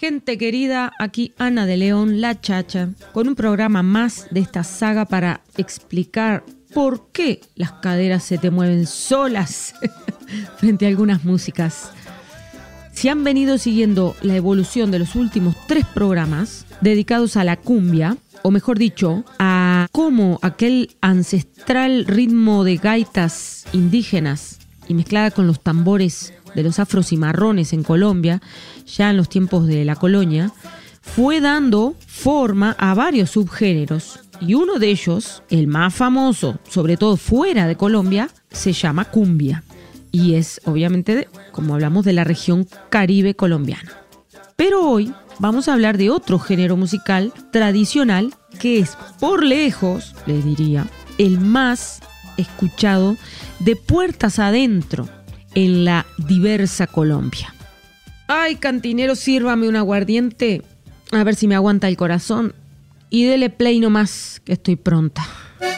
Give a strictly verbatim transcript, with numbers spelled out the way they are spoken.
Gente querida, aquí Ana de León, La Chacha, con un programa más de esta saga para explicar por qué las caderas se te mueven solas frente a algunas músicas. Si han venido siguiendo la evolución de los últimos tres programas dedicados a la cumbia, o mejor dicho, a cómo aquel ancestral ritmo de gaitas indígenas y mezclada con los tambores de los afrocimarrones en Colombia, ya en los tiempos de la colonia, fue dando forma a varios subgéneros. Y uno de ellos, el más famoso, sobre todo fuera de Colombia, se llama cumbia. Y es, obviamente, como hablamos, de la región caribe colombiana. Pero hoy vamos a hablar de otro género musical tradicional que es, por lejos, les diría, el más escuchado de puertas adentro en la diversa Colombia. Ay, cantinero, sírvame un aguardiente, a ver si me aguanta el corazón, y dele play nomás, que estoy pronta.